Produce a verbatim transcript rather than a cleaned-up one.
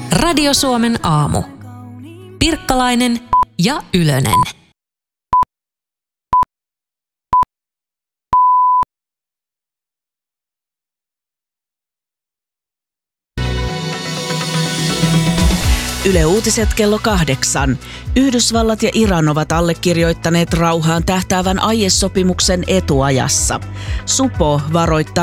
Radio Suomen aamu. Pirkkalainen ja Ylönen. Yle Uutiset kello kahdeksan. Yhdysvallat ja Iran ovat allekirjoittaneet rauhaan tähtäävän aiesopimuksen etuajassa. Supo varoittaa